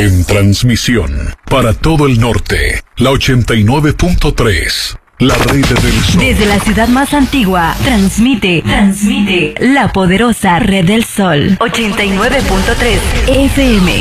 En transmisión para todo el norte, la 89.3. La red del sol. Desde la ciudad más antigua, transmite la poderosa red del sol. 89.3 FM.